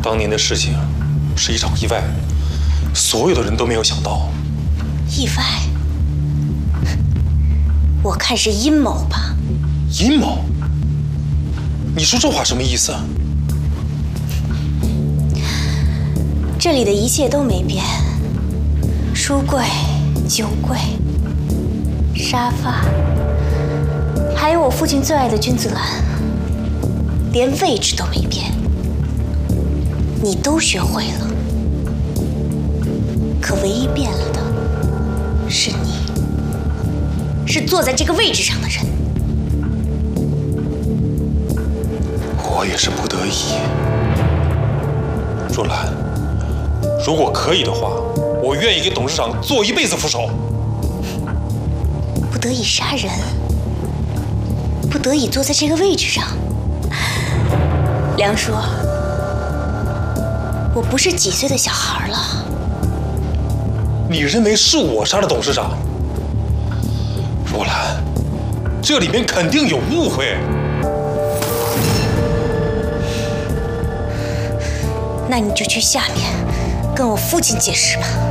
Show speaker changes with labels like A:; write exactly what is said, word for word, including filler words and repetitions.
A: 当年的事情是一场意外，所有的人都没有想到。
B: 意外？我看是阴谋吧。
A: 阴谋？你说这话什么意思？
B: 这里的一切都没变，书柜、酒柜、沙发，还有我父亲最爱的君子兰，连位置都没变。你都学会了，可唯一变了的是你，是坐在这个位置上的人。
A: 我也是不得已。若兰，如果可以的话，我愿意给董事长做一辈子副手。
B: 不得已杀人，不得已坐在这个位置上。梁叔，我不是几岁的小孩了。
A: 你认为是我杀了董事长？若兰，这里面肯定有误会。
B: 那你就去下面跟我父亲解释吧。